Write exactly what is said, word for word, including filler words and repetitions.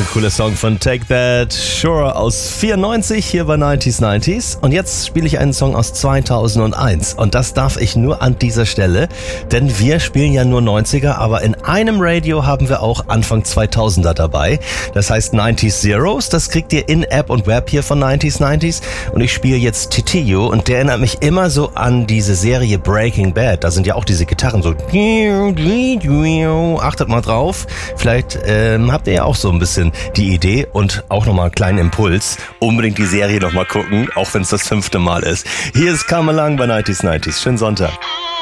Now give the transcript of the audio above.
ein cooler Song von Take That, Sure aus vierundneunzig, hier bei neunzig neunzig. Und jetzt spiele ich einen Song aus zweitausendeins. Und das darf ich nur an dieser Stelle, denn wir spielen ja nur neunziger, aber in einem Radio haben wir auch Anfang zweitausender dabei. Das heißt neunzig Zeros, das kriegt ihr in App und Web hier von neunzig neunzig. Und ich spiele jetzt Titiyo und der erinnert mich immer so an diese Serie Breaking Bad. Da sind ja auch diese Gitarren so. Achtet mal drauf. Vielleicht ähm, habt ihr ja auch so ein bisschen die Idee und auch nochmal einen kleinen Impuls. Unbedingt die Serie nochmal gucken, auch wenn es das fünfte Mal ist. Hier ist Come Along bei neunzig neunzig. Schönen Sonntag.